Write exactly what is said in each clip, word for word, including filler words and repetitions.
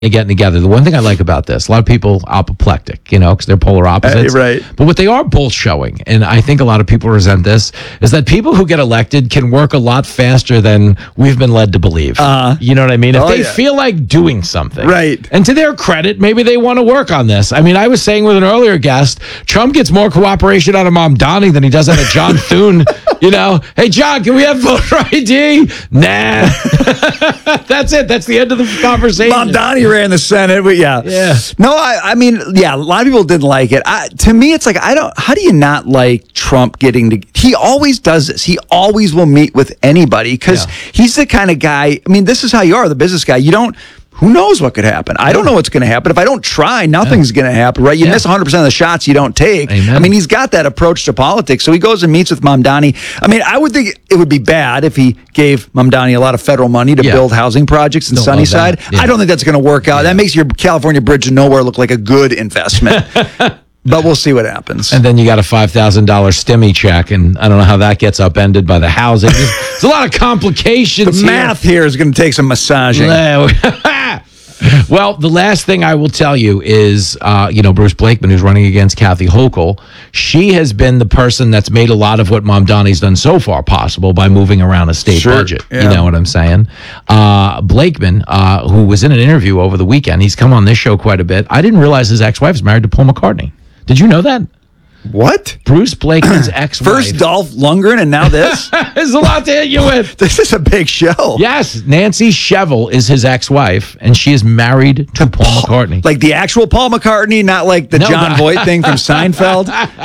getting together. The one thing I like about this, a lot of people apoplectic, you know, because they're polar opposites. Uh, right. But what they are both showing, and I think a lot of people resent this, is that people who get elected can work a lot faster than we've been led to believe. Uh-huh. You know what I mean? If Oh, they yeah. feel like doing something. Right. And to their credit, maybe they want to work on this. I mean, I was saying with an earlier guest, Trump gets more cooperation out of Mamdani than he does out of John Thune. You know, hey, John, can we have voter I D? Nah. That's it. That's the end of the conversation. Mamdani ran the Senate, but yeah. Yeah. No, I, I mean, yeah, a lot of people didn't like it. I, to me, it's like, I don't, how do you not like Trump getting to, he always does this. He always will meet with anybody because Yeah. he's the kind of guy, I mean, this is how you are, the business guy. You don't, who knows what could happen? I don't know what's going to happen. If I don't try, nothing's going to happen, right? You Yeah. miss one hundred percent of the shots you don't take. Amen. I mean, he's got that approach to politics. So he goes and meets with Mamdani. I mean, I would think it would be bad if he gave Mamdani a lot of federal money to Yeah. build housing projects in Don't love Sunnyside. that. Yeah. I don't think that's going to work out. That makes your California Bridge to Nowhere look like a good investment. But we'll see what happens. And then you got a five thousand dollars stimmy check, and I don't know how that gets upended by the housing. There's, there's a lot of complications The here. math here is going to take some massaging. Well, the last thing I will tell you is, uh, you know, Bruce Blakeman, who's running against Kathy Hochul, she has been the person that's made a lot of what Mamdani's done so far possible by moving around a state Sure, budget. yeah. You know what I'm saying? Uh, Blakeman, uh, who was in an interview over the weekend, he's come on this show quite a bit. I didn't realize his ex-wife is married to Paul McCartney. Did you know that? What? Bruce Blakeman's ex-wife. First Dolph Lundgren and now this? There's a lot to hit you with. This is a big show. Yes, Nancy Shevell is his ex-wife, and she is married to Paul McCartney. Like the actual Paul McCartney, not like the No, John no. Voight thing from Seinfeld.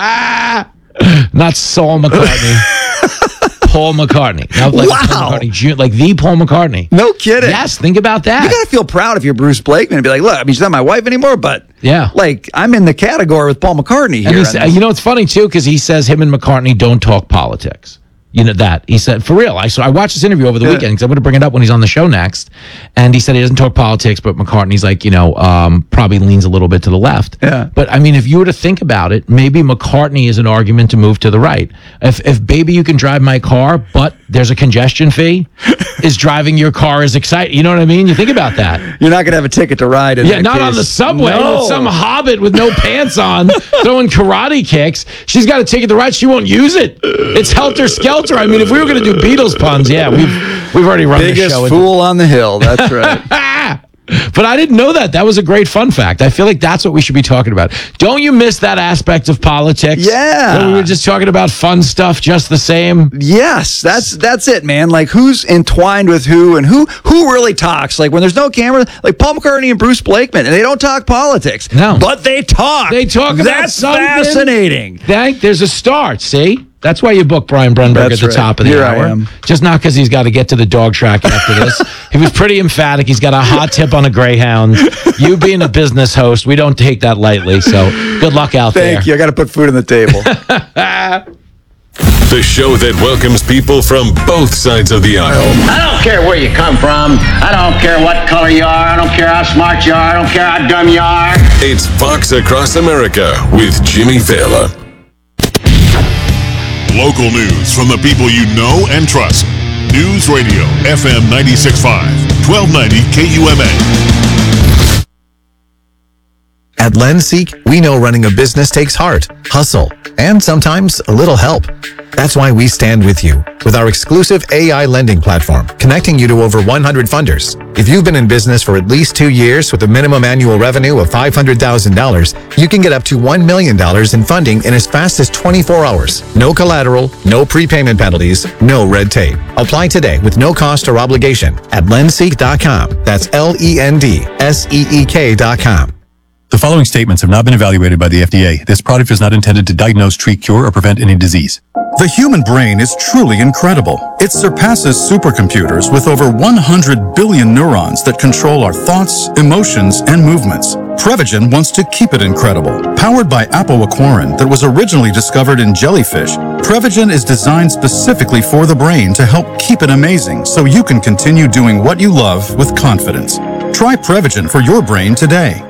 Not Saul McCartney. Paul McCartney. Not like Wow. Paul McCartney Junior Like the Paul McCartney. No kidding. Yes, think about that. You got to feel proud if you're Bruce Blakeman and be like, look, I mean, she's not my wife anymore, but Yeah. like I'm in the category with Paul McCartney And here. he's, you know, it's funny too because he says him and McCartney don't talk politics. You know that he said for real. I so I watched this interview over the Yeah. weekend because I'm going to bring it up when he's on the show next. And he said he doesn't talk politics, but McCartney's like you know um, probably leans a little bit to the left. Yeah. But I mean, if you were to think about it, maybe McCartney is an argument to move to the right. If if baby you can drive my car, but there's a congestion fee, is driving your car is exciting. You know what I mean? You think about that. You're not going to have a ticket to ride in Yeah, that not case. on the subway No. with some hobbit with no pants on throwing karate kicks. She's got a ticket to ride. She won't use it. It's helter skelter. I mean, if we were going to do Beatles puns, yeah, we've we've already run the Biggest show. fool on the hill. That's right. But I didn't know that. That was a great fun fact. I feel like that's what we should be talking about. Don't you miss that aspect of politics? Yeah. Where we were just talking about fun stuff just the same. Yes, that's that's it, man. Like who's entwined with who and who who really talks? Like when there's no camera, like Paul McCartney and Bruce Blakeman, and they don't talk politics. No. But they talk. They talk about That's something. fascinating. Thank. There's a start. See, that's why you book Brian Brenberg That's at the right. top of the Here I hour. am. Just not because he's got to get to the dog track after this. He was pretty emphatic. He's got a hot tip on a greyhound. You being a business host, we don't take that lightly. So good luck out there. Thank you. I got to put food on the table. The show that welcomes people from both sides of the aisle. I don't care where you come from. I don't care what color you are. I don't care how smart you are. I don't care how dumb you are. It's Fox Across America with Jimmy Fallon. Local news from the people you know and trust. News Radio, F M ninety-six point five, twelve ninety K U M A. At LendSeek, we know running a business takes heart, hustle, and sometimes a little help. That's why we stand with you with our exclusive A I lending platform, connecting you to over one hundred funders. If you've been in business for at least two years with a minimum annual revenue of five hundred thousand dollars, you can get up to one million dollars in funding in as fast as twenty-four hours. No collateral, no prepayment penalties, no red tape. Apply today with no cost or obligation at lendseek dot com. That's L E N D S E E K dot com. The following statements have not been evaluated by the F D A. This product is not intended to diagnose, treat, cure, or prevent any disease. The human brain is truly incredible. It surpasses supercomputers with over one hundred billion neurons that control our thoughts, emotions, and movements. Prevagen wants to keep it incredible. Powered by apoaquarin that was originally discovered in jellyfish, Prevagen is designed specifically for the brain to help keep it amazing so you can continue doing what you love with confidence. Try Prevagen for your brain today.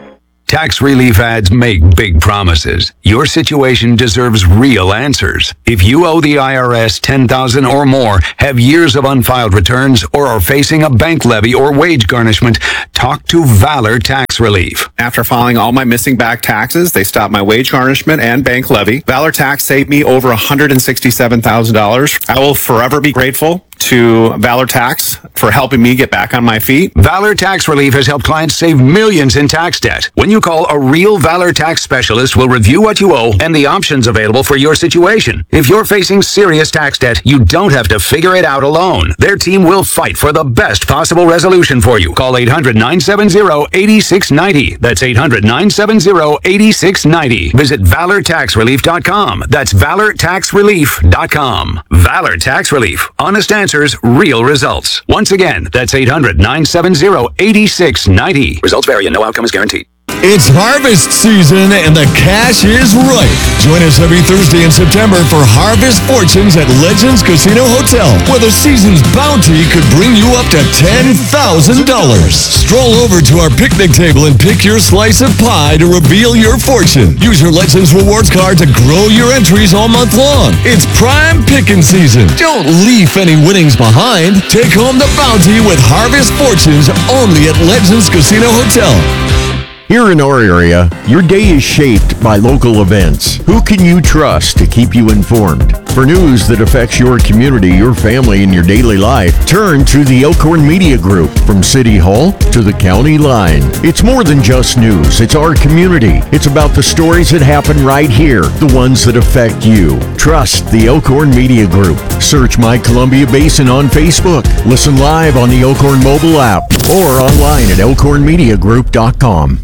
Tax relief ads make big promises. Your situation deserves real answers. If you owe the I R S ten thousand dollars or more, have years of unfiled returns, or are facing a bank levy or wage garnishment, talk to Valor Tax Relief. After filing all my missing back taxes, they stopped my wage garnishment and bank levy. Valor Tax saved me over one hundred sixty-seven thousand dollars. I will forever be grateful to Valor Tax for helping me get back on my feet. Valor Tax Relief has helped clients save millions in tax debt. When you call, a real Valor Tax specialist will review what you owe and the options available for your situation. If you're facing serious tax debt, you don't have to figure it out alone. Their team will fight for the best possible resolution for you. Call eight hundred, nine seven zero, eight six nine zero. That's eight hundred, nine seven zero, eight six nine zero. Visit valor tax relief dot com. That's valor tax relief dot com. Valor Tax Relief. Honest answers, real results. Once again, that's eight hundred, nine seven zero, eight six nine zero. Results vary and no outcome is guaranteed. It's harvest season and the cash is right. Join us every Thursday in September for Harvest Fortunes at Legends Casino Hotel, where the season's bounty could bring you up to ten thousand dollars. Stroll over to our picnic table and pick your slice of pie to reveal your fortune. Use your Legends Rewards card to grow your entries all month long. It's prime picking season. Don't leave any winnings behind. Take home the bounty with Harvest Fortunes only at Legends Casino Hotel. Here in our area, your day is shaped by local events. Who can you trust to keep you informed? For news that affects your community, your family, and your daily life, turn to the Elkhorn Media Group. From City Hall to the county line. It's more than just news. It's our community. It's about the stories that happen right here, the ones that affect you. Trust the Elkhorn Media Group. Search My Columbia Basin on Facebook. Listen live on the Elkhorn mobile app or online at elkhorn media group dot com.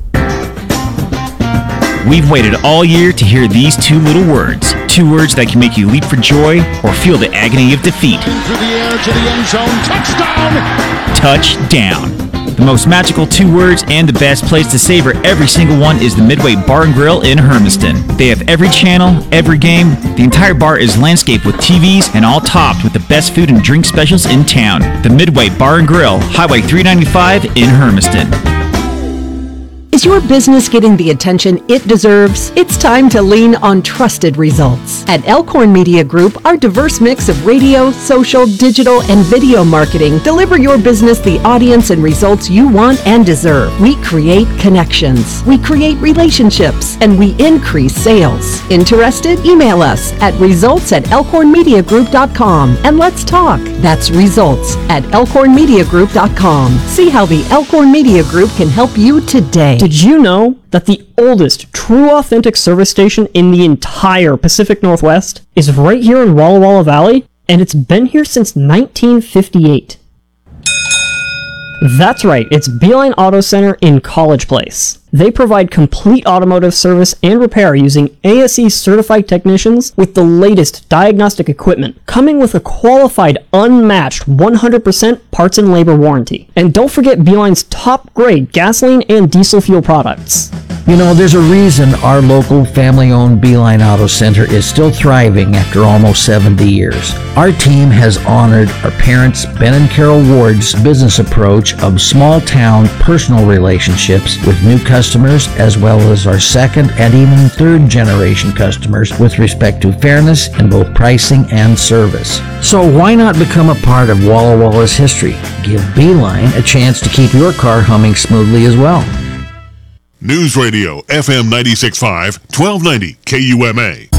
We've waited all year to hear these two little words. Two words that can make you leap for joy or feel the agony of defeat. Through the air to the end zone. Touchdown! Touchdown. The most magical two words and the best place to savor every single one is the Midway Bar and Grill in Hermiston. They have every channel, every game. The entire bar is landscaped with T Vs and all topped with the best food and drink specials in town. The Midway Bar and Grill, Highway three ninety-five in Hermiston. Is your business getting the attention it deserves? It's time to lean on trusted results. At Elkhorn Media Group, our diverse mix of radio, social, digital, and video marketing deliver your business the audience and results you want and deserve. We create connections, we create relationships, and we increase sales. Interested? Email us at results at elkhorn media group dot com and let's talk. That's results at elkhorn media group dot com. See how the Elkhorn Media Group can help you today. Did you know that the oldest true authentic service station in the entire Pacific Northwest is right here in Walla Walla Valley, and it's been here since nineteen fifty-eight? That's right, it's Beeline Auto Center in College Place. They provide complete automotive service and repair using A S E certified technicians with the latest diagnostic equipment, coming with a qualified, unmatched one hundred percent parts and labor warranty. And don't forget Beeline's top grade gasoline and diesel fuel products. You know, there's a reason our local family-owned Beeline Auto Center is still thriving after almost seventy years. Our team has honored our parents, Ben and Carol Ward's business approach of small-town personal relationships with new customers, as well as our second and even third-generation customers with respect to fairness in both pricing and service. So why not become a part of Walla Walla's history? Give Beeline a chance to keep your car humming smoothly as well. News Radio F M ninety-six point five, twelve ninety K U M A.